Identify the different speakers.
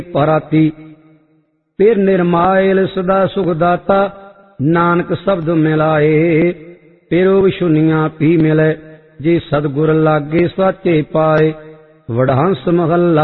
Speaker 1: ਪਰਾਤੀ। ਫਿਰ ਨਿਰਮਾਇਲ ਸਦਾ ਸੁਖ ਦਾਤਾ, ਨਾਨਕ ਸ਼ਬਦ ਮਿਲਾਏ। ਫਿਰ ਉਹ ਵਿਸ਼ੁਨੀਆਂ ਪੀ ਮਿਲੇ, ਜੇ ਸਤਿਗੁਰ ਲਾਗੇ ਸਾਚੇ ਪਾਏ। ਵਡਹੰਸ ਮਹੱਲਾ